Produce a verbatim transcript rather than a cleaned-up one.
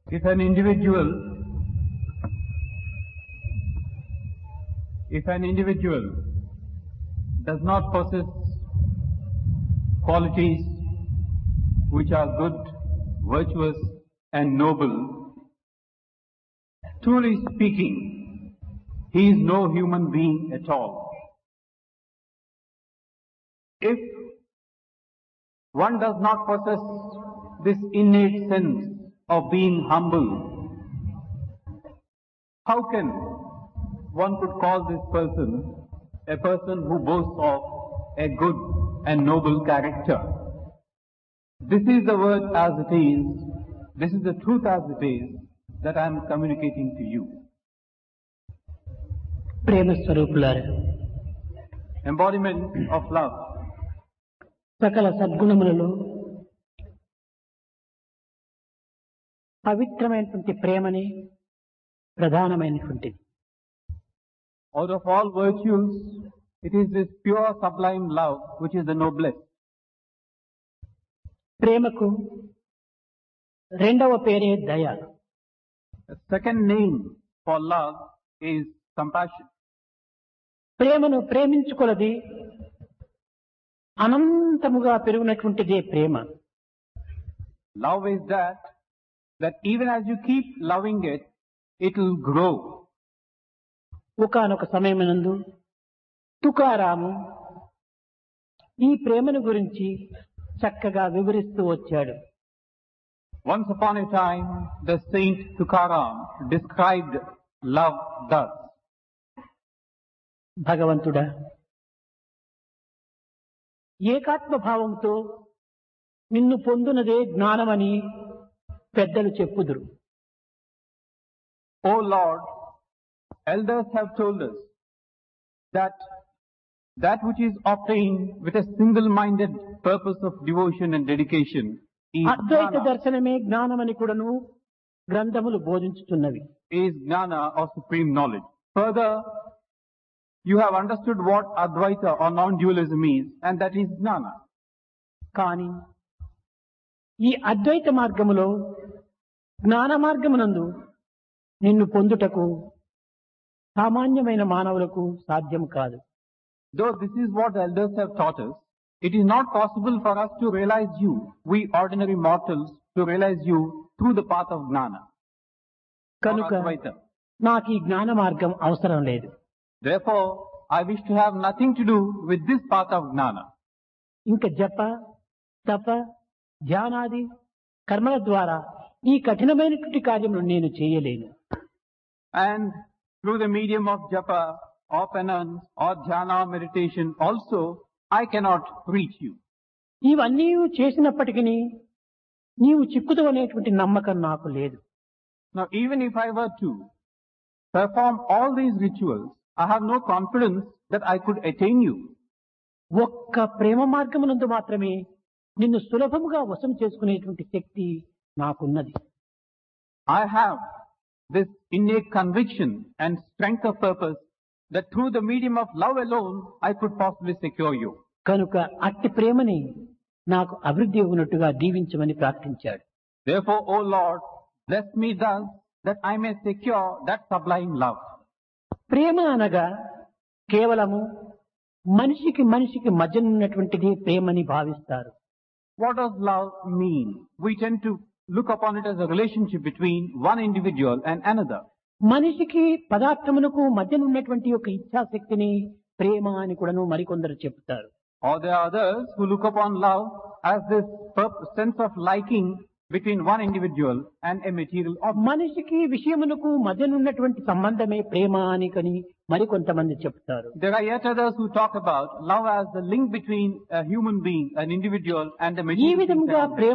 If an individual, if an individual does not possess qualities which are good, virtuous and noble, truly speaking, he is no human being at all. If one does not possess this innate sense of being humble, how can one could call this person a person who boasts of a good and noble character? This is the word as it is, this is the truth as it is, that I am communicating to you. ప్రేమ స్వరూపులారా, Embodiment of love. సకల సద్గుణములలో పవిత్రమైనటువంటి ప్రేమని ప్రధానమైనటువంటిది. Out of all virtues, it is this pure sublime love which is the noblest. ప్రేమకు రెండవ పేరే దయ. The second name for love is compassion. ప్రేమను ప్రేమించుకొలది అనంతముగా పెరిగినటువంటిదే ప్రేమ. Love is that, that even as you keep loving it, it will grow. ఒకానొక సమయమునందు తుకారాము ఈ ప్రేమను గురించి చక్కగా వివరిస్తూ వచ్చాడు. Once upon a time, the saint Tukaram described love thus. భగవంతుడా, ఏకాత్మ భావంతో నిన్ను పొందునదే జ్ఞానమని పెద్దలు చెప్పుదురు. O Lord, elders have told us that that which is obtained with a single-minded purpose of devotion and dedication is Advaita gnana, దర్శనమే జ్ఞానమని కూడాను గ్రంథములు బోధించుతున్నవి. is gnana or supreme knowledge. Further, you have understood what Advaita or non-dualism is, and that is gnana. కానీ ఈ అద్వైత మార్గములో జ్ఞాన మార్గమునందు నిన్ను పొందుటకు సామాన్యమైన మానవులకు సాధ్యం కాదు. Though this is what the elders have taught us, it is not possible for us to realize you, we ordinary mortals, to realize you through the path of gnana. or కనుక Advaita. నాకు ఈ జ్ఞాన మార్గం అవసరం లేదు. Therefore, I wish to have nothing to do with this path of gnana. ఇంకా జప తప ధ్యానాది కర్మల ద్వారా ఈ కఠినమైనటువంటి కార్యములు నేను చేయలేను. And through the medium of japa, or penance, or dhyana, or meditation, also, I cannot reach you. ఇవన్నీ చేసినప్పటికీ నీవు చిక్కుదు అనేటువంటి నమ్మకం నాకు లేదు. Now, even if I were to perform all these rituals, I have no confidence that I could attain you. ఒక్క ప్రేమ మార్గమునందు మాత్రమే నిన్ను సులభముగా వశం చేసుకునేటువంటి శక్తి నాకున్నది. I have this innate conviction and strength of purpose that through the medium of love alone, I could possibly secure you. కనుక అట్టి ప్రేమని నాకు అభివృద్ధి ఉన్నట్టుగా దీవించమని ప్రార్థించాడు. Therefore, O Lord, bless me thus that I may secure that sublime love. ప్రేమ అనగా కేవలము మనిషికి మనిషికి మధ్య ఉన్నటువంటిది ప్రేమని భావిస్తారు. What does love mean? We tend to look upon it as a relationship between one individual and another. మనిషికి పదార్థమునకు మధ్య ఉన్నటువంటి ఒక ఇచ్ఛాశక్తిని ప్రేమ అని కూడాను మరికొందరు చెప్తారు. Or there are others who look upon love as this purp- sense of liking between one individual and a material object. మనిషికి విషయమునకు మధ్య ఉన్నటువంటి సంబంధమే ప్రేమ అని కని మరికొంతమంది చెప్తారు. There are yet others who talk about love as the link between a human being, an individual, and the ఈ material. things విధంగా around him. ప్రేమ